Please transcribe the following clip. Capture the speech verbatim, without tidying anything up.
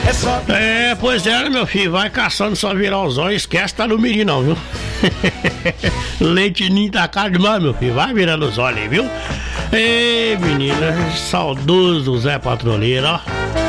É, pois é, meu filho, vai caçando só virar os olhos, esquece, tá no mirim não, viu? Leitinho tá caro demais, meu filho, vai virando os olhos aí, viu? Ei, menina, saudoso Zé Patroleiro, ó.